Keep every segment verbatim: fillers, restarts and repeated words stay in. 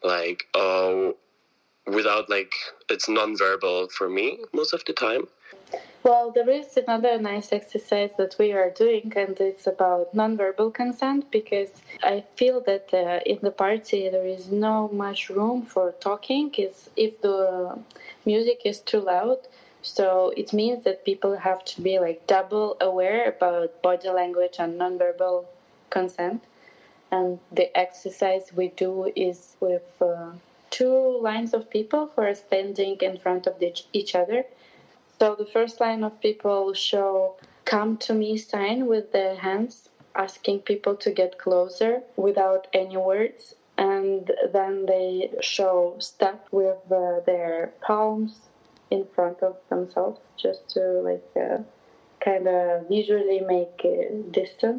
like uh, without like it's non-verbal for me most of the time. Well, there is another nice exercise that we are doing, and it's about non-verbal consent, because I feel that uh, in the party there is no much room for talking is if the music is too loud. So it means that people have to be like double aware about body language and non-verbal consent. And the exercise we do is with uh, two lines of people who are standing in front of each other. So the first line of people show come to me sign with their hands, asking people to get closer without any words. And then they show step with uh, their palms in front of themselves, just to like uh, kind of visually make uh, distance.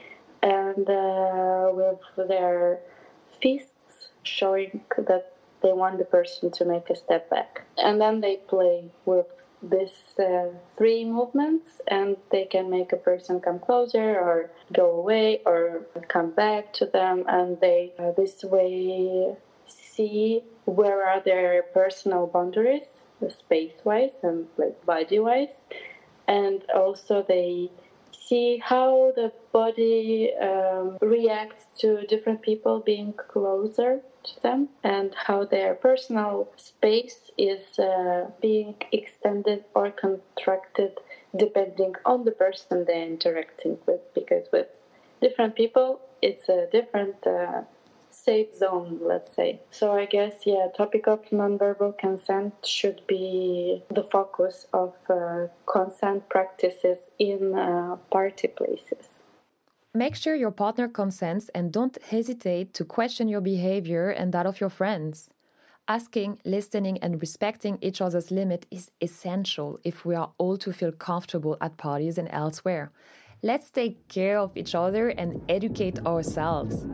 And uh, with their fists showing that they want the person to make a step back. And then they play with these uh, three movements, and they can make a person come closer or go away or come back to them, and they uh, this way see where are their personal boundaries, space-wise and like body-wise, and also they see how the body um, reacts to different people being closer to them, and how their personal space is uh, being extended or contracted depending on the person they're interacting with, because with different people it's a different uh, safe zone, let's say. So I guess, yeah, topic of nonverbal consent should be the focus of uh, consent practices in uh, party places. Make sure your partner consents and don't hesitate to question your behavior and that of your friends. Asking, listening, and respecting each other's limit is essential if we are all to feel comfortable at parties and elsewhere. Let's take care of each other and educate ourselves.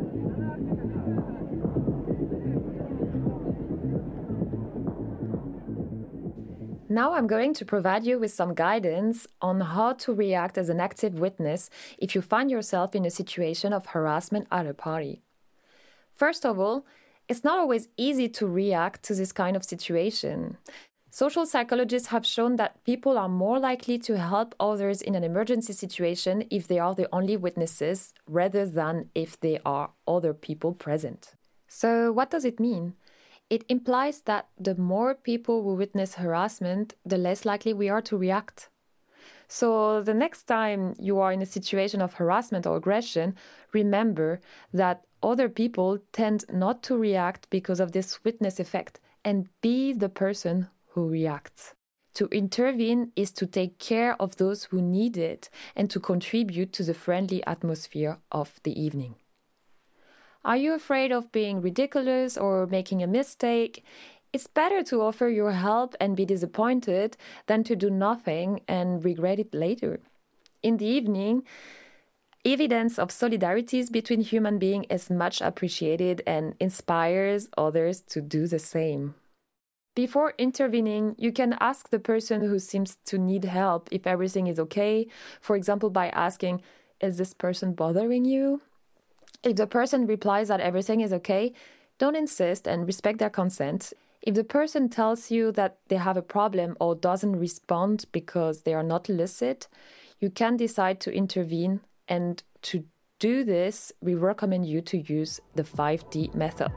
Now I'm going to provide you with some guidance on how to react as an active witness if you find yourself in a situation of harassment at a party. First of all, it's not always easy to react to this kind of situation. Social psychologists have shown that people are more likely to help others in an emergency situation if they are the only witnesses rather than if there are other people present. So what does it mean? It implies that the more people who witness harassment, the less likely we are to react. So the next time you are in a situation of harassment or aggression, remember that other people tend not to react because of this witness effect, and be the person who reacts. To intervene is to take care of those who need it and to contribute to the friendly atmosphere of the evening. Are you afraid of being ridiculous or making a mistake? It's better to offer your help and be disappointed than to do nothing and regret it later. In the evening, evidence of solidarities between human beings is much appreciated and inspires others to do the same. Before intervening, you can ask the person who seems to need help if everything is okay, for example, by asking, "Is this person bothering you?" If the person replies that everything is okay, don't insist and respect their consent. If the person tells you that they have a problem or doesn't respond because they are not lucid, you can decide to intervene, and to do this, we recommend you to use the five D method.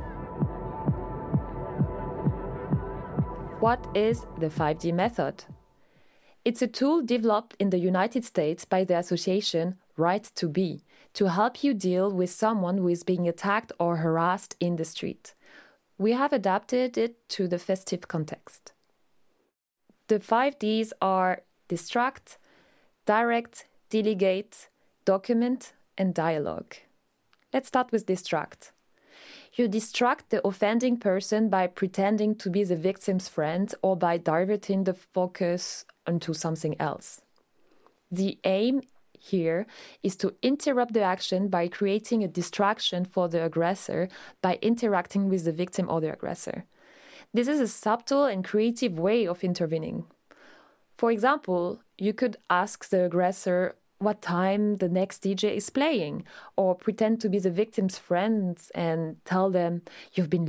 What is the five D method? It's a tool developed in the United States by the association Right to Be to help you deal with someone who is being attacked or harassed in the street. We have adapted it to the festive context. The five Ds are distract, direct, delegate, document, and dialogue. Let's start with distract. You distract the offending person by pretending to be the victim's friend or by diverting the focus onto something else. The aim here is to interrupt the action by creating a distraction for the aggressor by interacting with the victim or the aggressor. This is a subtle and creative way of intervening. For example, you could ask the aggressor what time the next D J is playing, or pretend to be the victim's friends and tell them, "You've been